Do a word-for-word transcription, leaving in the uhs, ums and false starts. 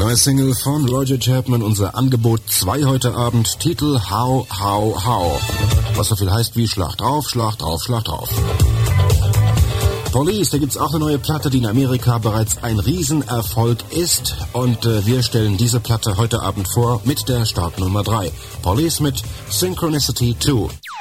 Neue Single von Roger Chapman, unser Angebot zwei heute Abend. Titel How, How, How. Was so viel heißt wie Schlag drauf, Schlag drauf, Schlag drauf. Police, da gibt's auch eine neue Platte, die in Amerika bereits ein Riesenerfolg ist. Und äh, wir stellen diese Platte heute Abend vor mit der Startnummer drei. Police mit Synchronicity zwei.